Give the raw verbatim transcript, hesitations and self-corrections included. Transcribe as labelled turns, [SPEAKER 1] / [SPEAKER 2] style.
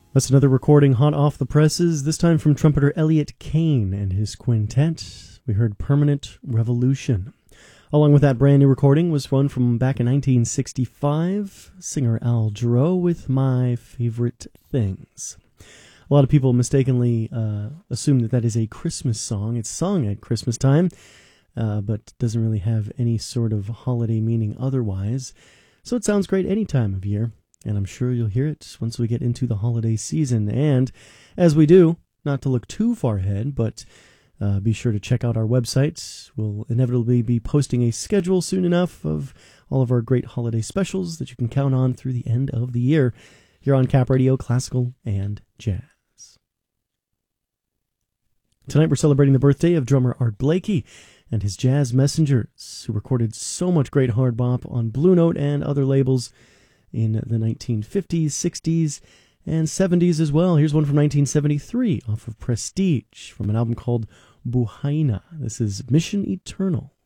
[SPEAKER 1] That's another recording hot off the presses, this time from trumpeter Elliot Kane and his quintet. We heard Permanent Revolution. Along with that brand new recording was one from back in nineteen sixty-five, singer Al Jarreau with My Favorite Things. A lot of people mistakenly uh, assume that that is a Christmas song. It's sung at Christmas time, uh, but doesn't really have any sort of holiday meaning otherwise. So it sounds great any time of year. And I'm sure you'll hear it once we get into the holiday season. And as we do, not to look too far ahead, but uh, be sure to check out our website. We'll inevitably be posting a schedule soon enough of all of our great holiday specials that you can count on through the end of the year here on Cap Radio, Classical and Jazz. Tonight we're celebrating the birthday of drummer Art Blakey and his Jazz Messengers, who recorded so much great hard bop on Blue Note and other labels in the nineteen fifties, sixties, and seventies as well. Here's one from nineteen seventy-three off of Prestige from an album called Buhaina. This is Mission Eternal.